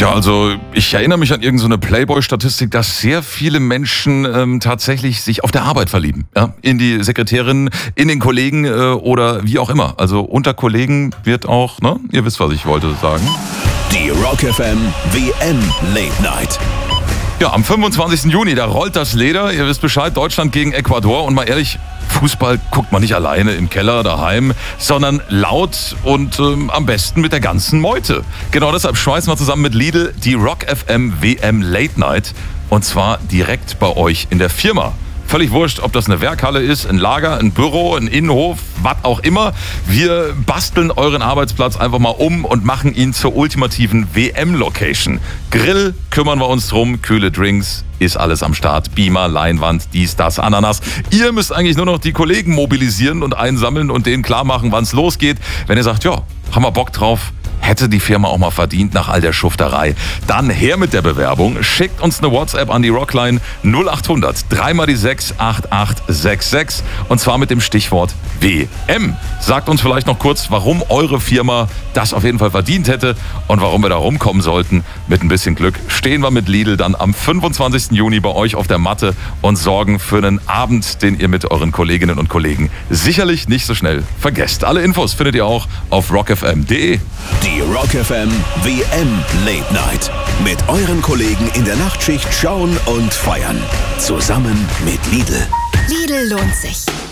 Ja, also ich erinnere mich an irgendeine Playboy-Statistik, dass sehr viele Menschen tatsächlich sich auf der Arbeit verlieben. Ja? In die Sekretärin, in den Kollegen oder wie auch immer. Also unter Kollegen wird auch, ne? Ihr wisst, was ich wollte sagen. Die Rock FM WM Late Night. Ja, am 25. Juni, da rollt das Leder. Ihr wisst Bescheid, Deutschland gegen Ecuador. Und mal ehrlich, Fußball guckt man nicht alleine im Keller daheim, sondern laut und am besten mit der ganzen Meute. Genau deshalb schmeißen wir zusammen mit Lidl die Rock FM WM Late Night. Und zwar direkt bei euch in der Firma. Völlig wurscht, ob das eine Werkhalle ist, ein Lager, ein Büro, ein Innenhof, was auch immer. Wir basteln euren Arbeitsplatz einfach mal um und machen ihn zur ultimativen WM-Location. Grill kümmern wir uns drum, kühle Drinks, ist alles am Start. Beamer, Leinwand, dies, das, Ananas. Ihr müsst eigentlich nur noch die Kollegen mobilisieren und einsammeln und denen klar machen, wann es losgeht. Wenn ihr sagt, ja, haben wir Bock drauf, hätte die Firma auch mal verdient nach all der Schufterei. Dann her mit der Bewerbung. Schickt uns eine WhatsApp an die Rockline 0800 3 die 6 8866 und zwar mit dem Stichwort WM. Sagt uns vielleicht noch kurz, warum eure Firma das auf jeden Fall verdient hätte und warum wir da rumkommen sollten. Mit ein bisschen Glück stehen wir mit Lidl dann am 25. Juni bei euch auf der Matte und sorgen für einen Abend, den ihr mit euren Kolleginnen und Kollegen sicherlich nicht so schnell vergesst. Alle Infos findet ihr auch auf rockfm.de. Die Rock FM WM Late Night. Mit euren Kollegen in der Nachtschicht schauen und feiern. Zusammen mit Lidl. Lidl lohnt sich.